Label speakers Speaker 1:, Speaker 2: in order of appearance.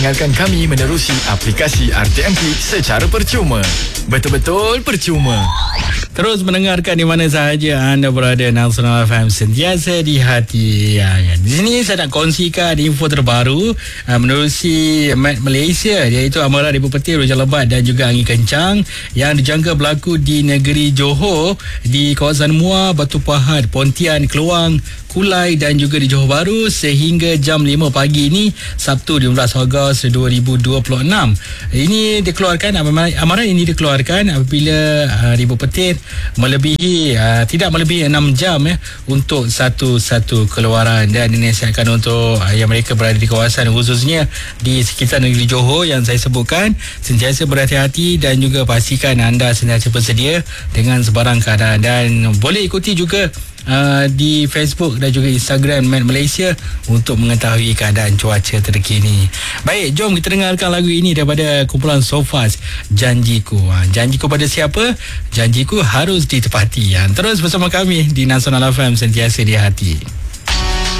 Speaker 1: Dengarkan kami menerusi aplikasi RTM Klik secara percuma. Betul-betul percuma.
Speaker 2: Terus mendengarkan di mana sahaja anda berada. Nasional FM sentiasa di hati. Di sini saya nak kongsikan info terbaru menerusi Met Malaysia, iaitu amaran ribu petir, hujan lebat dan juga angin kencang yang dijangka berlaku di negeri Johor, di kawasan Muar, Batu Pahat, Pontian, Keluang, Kulai dan juga di Johor Bahru sehingga jam 5 pagi ini, Sabtu 15 Ogos 2026. Ini dikeluarkan, amaran ini dikeluarkan apabila ribu petir melebihi tidak melebihi 6 jam untuk satu keluaran, dan dinasihatkan untuk yang mereka berada di kawasan khususnya di sekitar negeri Johor yang saya sebutkan, sentiasa berhati-hati dan juga pastikan anda sentiasa bersedia dengan sebarang keadaan, dan boleh ikuti juga di Facebook dan juga Instagram Met Malaysia untuk mengetahui keadaan cuaca terkini. Baik, jom kita dengarkan lagu ini daripada kumpulan Sofas, Janjiku. Janjiku pada siapa? Janjiku harus ditepati. Terus bersama kami di Nasional FM sentiasa di hati.